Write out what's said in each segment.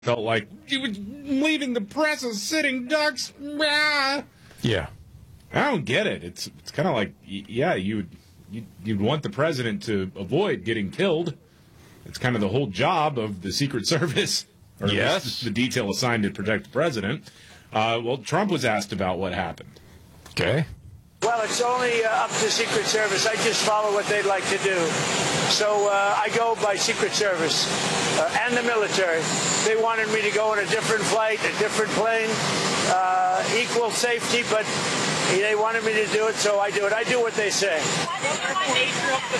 felt like he was leaving the press as sitting ducks. Ah. Yeah. I don't get it. It's kind of like, yeah, you'd want the president to avoid getting killed. It's kind of the whole job of the Secret Service. Or yes. The detail assigned to protect the president. Well, Trump was asked about what happened. Okay. Well, it's only up to Secret Service. I just follow what they'd like to do. So I go by Secret Service and the military. They wanted me to go on a different flight, a different plane, equal safety, but they wanted me to do it, so I do it. I do what they say. What's the nature of the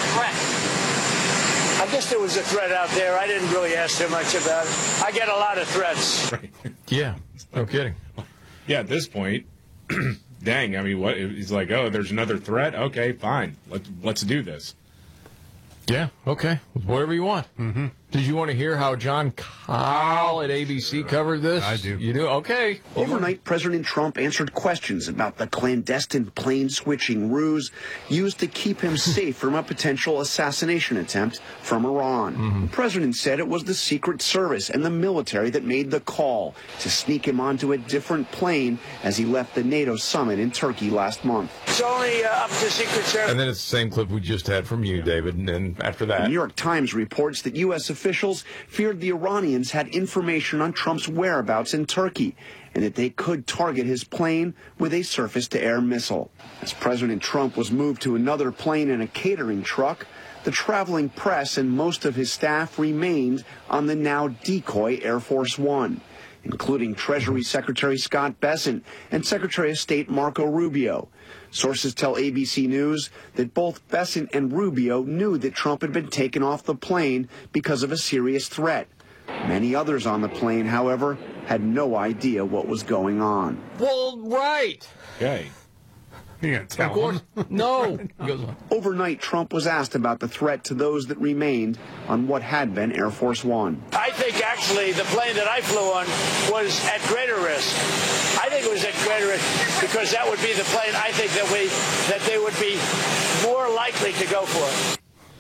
threat? I guess there was a threat out there. I didn't really ask too much about it. I get a lot of threats. Right. Yeah, no kidding. Yeah, at this point, dang, I mean, what? He's like, oh, there's another threat? Okay, fine. Let's do this. Yeah, okay. Whatever you want. Mm-hmm. Did you want to hear how John Kyle at ABC covered this? I do. You do? Okay. Overnight, President Trump answered questions about the clandestine plane-switching ruse used to keep him safe from a potential assassination attempt from Iran. Mm-hmm. The president said it was the Secret Service and the military that made the call to sneak him onto a different plane as he left the NATO summit in Turkey last month. It's only up to Secret Service. And then it's the same clip we just had from you, David, and then after that. The New York Times reports that U.S. officials feared the Iranians had information on Trump's whereabouts in Turkey and that they could target his plane with a surface-to-air missile. As President Trump was moved to another plane in a catering truck, the traveling press and most of his staff remained on the now decoy Air Force One, including Treasury Secretary Scott Bessent and Secretary of State Marco Rubio. Sources tell ABC News that both Bessent and Rubio knew that Trump had been taken off the plane because of a serious threat. Many others on the plane, however, had no idea what was going on. Well, right. Okay. You can't tell Of course. No. Overnight, Trump was asked about the threat to those that remained on what had been Air Force One. I think actually the plane that I flew on was at greater risk. I think it was at greater risk because that would be the plane I think that they would be more likely to go for.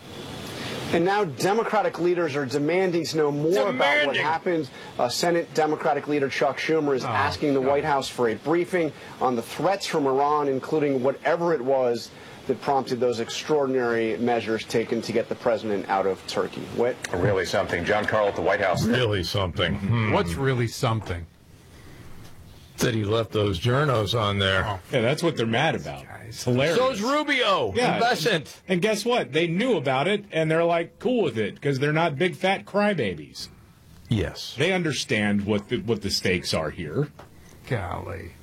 And now Democratic leaders are demanding to know more about what happened. Senate Democratic leader Chuck Schumer is asking the White House for a briefing on the threats from Iran, including whatever it was that prompted those extraordinary measures taken to get the president out of Turkey. Whit? Really something. John Carl at the White House. Really something. What's really something? That he left those journos on there. Oh. Yeah, that's what they're mad about. It's hilarious. So is Rubio and Bessent. And guess what? They knew about it, and they're like cool with it because they're not big fat crybabies. Yes. They understand what the stakes are here. Golly.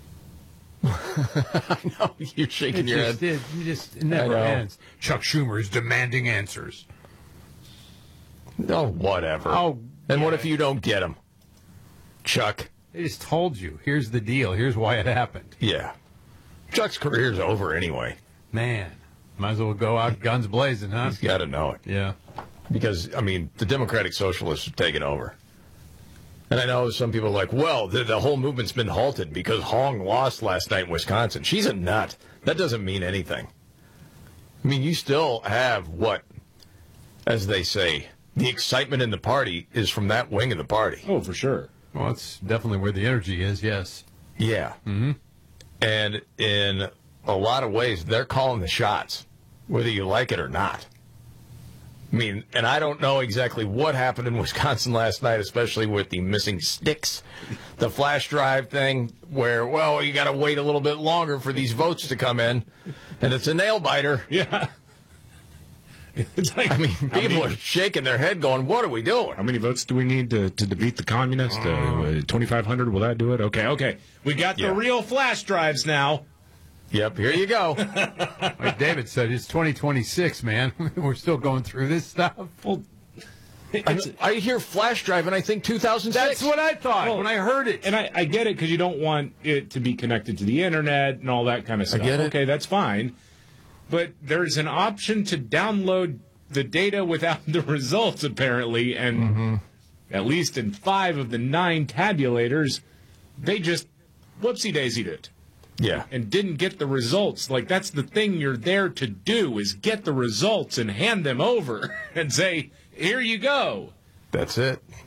I know. You're shaking your head. It never ends. Chuck Schumer is demanding answers. Oh, whatever. Oh, and what if you don't get them? Chuck. They just told you. Here's the deal. Here's why it happened. Yeah. Chuck's career's over anyway. Man, might as well go out guns blazing, huh? He's got to know it. Yeah. Because, I mean, the Democratic Socialists have taken over. And I know some people are like, well, the whole movement's been halted because Hong lost last night in Wisconsin. She's a nut. That doesn't mean anything. I mean, you still have what, as they say, the excitement in the party is from that wing of the party. Oh, for sure. Well, that's definitely where the energy is, yes. Yeah. Mm-hmm. And in a lot of ways, they're calling the shots, whether you like it or not. I mean, and I don't know exactly what happened in Wisconsin last night, especially with the missing sticks, the flash drive thing, where, well, you got to wait a little bit longer for these votes to come in, and it's a nail biter. Yeah. It's like, I mean, people are shaking their head going, what are we doing? How many votes do we need to defeat the communists? 2,500, will that do it? Okay. We got the real flash drives now. Yep, here you go. Like David said, it's 2026, man. We're still going through this stuff. Well, I hear flash drive, and I think 2006. That's what I thought when I heard it. And I get it because you don't want it to be connected to the internet and all that kind of stuff. I get it. Okay, that's fine. But there's an option to download the data without the results, apparently, and at least in 5 of the 9 tabulators, they just whoopsie-daisied it. Yeah. And didn't get the results. Like, that's the thing you're there to do, is get the results and hand them over and say, here you go. That's it.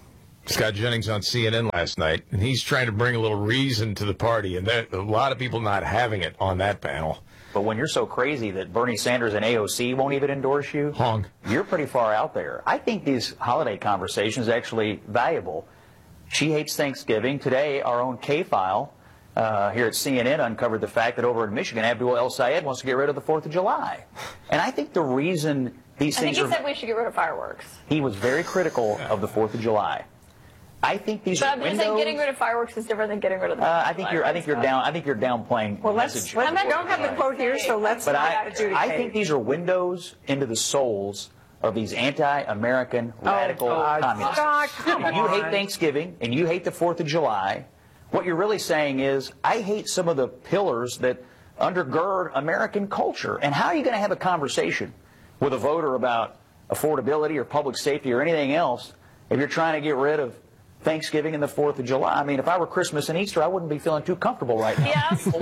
Scott Jennings on CNN last night, and he's trying to bring a little reason to the party, and there, a lot of people not having it on that panel. But when you're so crazy that Bernie Sanders and AOC won't even endorse you, you're pretty far out there. I think these holiday conversations are actually valuable. She hates Thanksgiving. Today, our own K-File here at CNN uncovered the fact that over in Michigan, Abdul El Sayed wants to get rid of the 4th of July. And I think the reason these things I think he said we should get rid of fireworks. He was very critical of the 4th of July. I think these are windows. But I'm saying getting rid of fireworks is different than getting rid of the I think you're downplaying. Well, message. I don't have the quote here, so let's But not adjudicate. I think these are windows into the souls of these anti-American radical communists. God, come If you hate on. Thanksgiving and you hate the 4th of July, what you're really saying is, I hate some of the pillars that undergird American culture. And how are you going to have a conversation with a voter about affordability or public safety or anything else if you're trying to get rid of Thanksgiving and the 4th of July? I mean, if I were Christmas and Easter, I wouldn't be feeling too comfortable right now. Yes.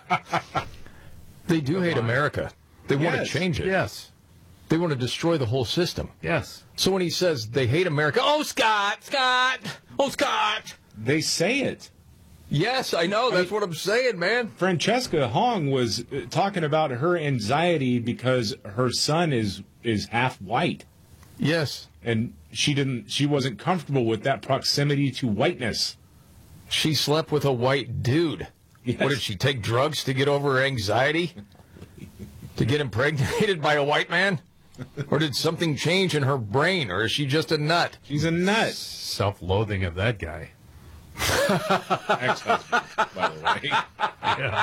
They do hate America. They want to change it. Yes. They want to destroy the whole system. Yes. So when he says they hate America, oh, Scott, oh, Scott. They say it. Yes, I know. That's what I'm saying, man. Francesca Hong was talking about her anxiety because her son is half white. Yes. And she wasn't comfortable with that proximity to whiteness. She slept with a white dude. Yes. What, did she take drugs to get over her anxiety? To get impregnated by a white man? Or did something change in her brain? Or is she just a nut? She's a nut. Self-loathing of that guy. Ex-husband, by the way. Yeah.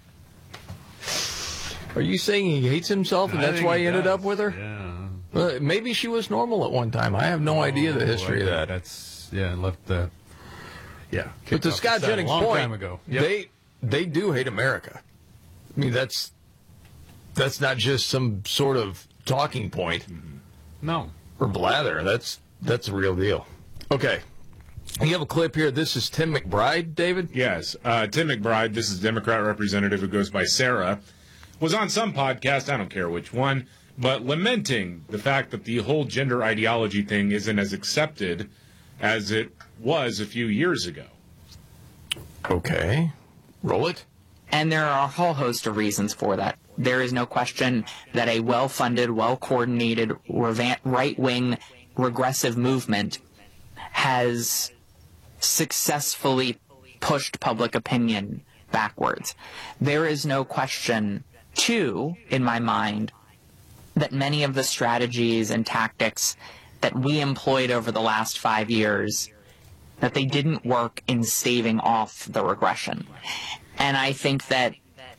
Are you saying he hates himself and I that's think why he he ended does. up with her? Yeah. Maybe she was normal at one time. I have no idea the history of that. That's left the But to Scott Jennings' a long point, time ago. Yep. they do hate America. I mean, that's not just some sort of talking point. No. Or blather. That's the real deal. Okay. You have a clip here. This is Tim McBride, David? Yes. Tim McBride, this is Democrat representative who goes by Sarah, was on some podcast, I don't care which one, but lamenting the fact that the whole gender ideology thing isn't as accepted as it was a few years ago. Okay. Roll it. And there are a whole host of reasons for that. There is no question that a well-funded, well-coordinated, right-wing regressive movement has successfully pushed public opinion backwards. There is no question, too, in my mind, that many of the strategies and tactics that we employed over the last 5 years, that they didn't work in staving off the regression. And I think that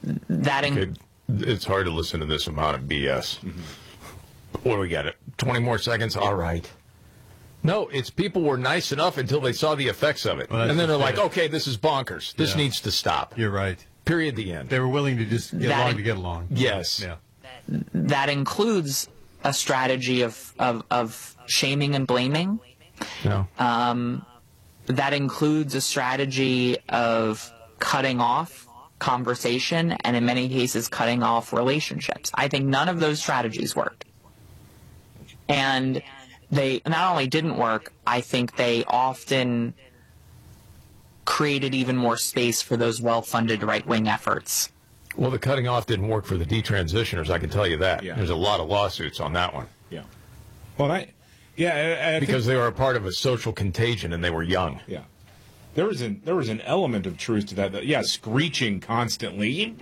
it's hard to listen to this amount of BS. What do we got? 20 more seconds? All right. No, it's people were nice enough until they saw the effects of it. Well, and then they're like, okay, this is bonkers. This Yeah. needs to stop. You're right. Period, the end. They were willing to just get along to get along. Yes. Yeah. that includes a strategy of shaming and blaming. No. That includes a strategy of cutting off conversation and in many cases cutting off relationships. I think none of those strategies worked. And they not only didn't work, I think they often created even more space for those well-funded right-wing efforts. Well, the cutting off didn't work for the detransitioners, I can tell you that. Yeah. There's a lot of lawsuits on that one. Yeah. Well, I because they were a part of a social contagion and they were young. Yeah. There was an element of truth to that. Yeah, screeching constantly.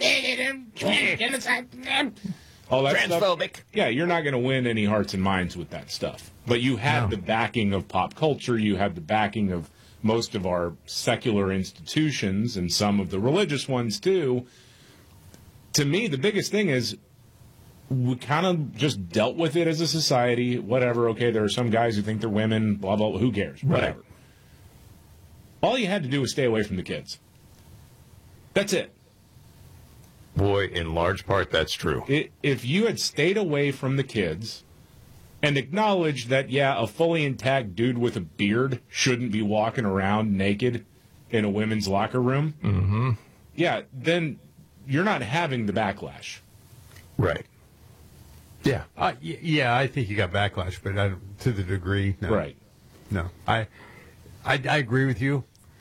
All that Transphobic. Stuff. Yeah, you're not going to win any hearts and minds with that stuff. But you had the backing of pop culture. You had the backing of most of our secular institutions and some of the religious ones too. To me, the biggest thing is we kind of just dealt with it as a society. Whatever. Okay, there are some guys who think they're women. Blah blah. Who cares? Whatever. Right. All you had to do was stay away from the kids. That's it. Boy, in large part, that's true. If you had stayed away from the kids and acknowledged that, yeah, a fully intact dude with a beard shouldn't be walking around naked in a women's locker room, yeah, then you're not having the backlash. Right. Yeah. Yeah, I think you got backlash, but to the degree, no. Right. No. I agree with you.